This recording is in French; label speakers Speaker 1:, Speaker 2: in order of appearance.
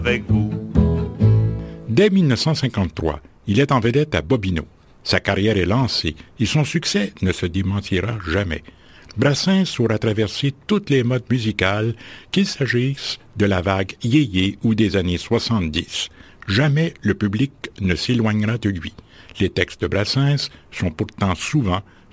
Speaker 1: avec vous.
Speaker 2: Dès 1953, il est en vedette à Bobino. Sa carrière est lancée et son succès ne se démentira jamais. Brassens saura traverser toutes les modes musicales, qu'il s'agisse de la vague yéyé ou des années 70. Jamais le public ne s'éloignera de lui. Les textes de Brassens sont pourtant souvent